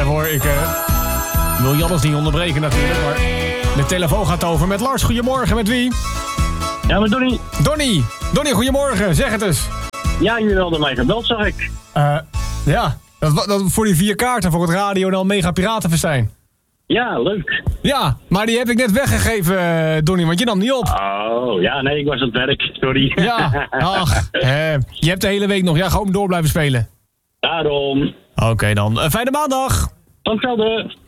even hoor. Ik wil Jannes niet onderbreken natuurlijk, maar de telefoon gaat over met Lars. Goedemorgen, met wie? Ja, met Donnie. Donnie, goedemorgen. Zeg het eens. Ja, jullie hadden mij gebeld, zag ik. Ja, dat voor die 4 kaarten voor het Radio en Mega Piratenfestijn. Ja, leuk. Ja, maar die heb ik net weggegeven, Donnie, want je nam niet op. Oh, ja, nee, ik was aan het werk. Sorry. Ja, ach, je hebt de hele week nog. Ja, gewoon door blijven spelen. Daarom. Oké dan. Fijne maandag. Tot hetzelfde.